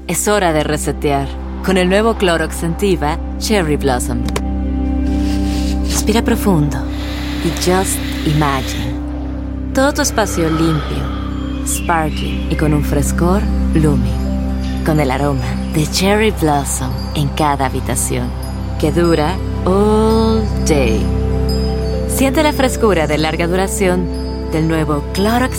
Es hora de resetear con el nuevo Clorox Scentiva Cherry Blossom. Respira profundo y just imagine. Todo tu espacio limpio, sparkling y con un frescor blooming. Con el aroma de Cherry Blossom en cada habitación, que dura all day. Siente la frescura de larga duración del nuevo Clorox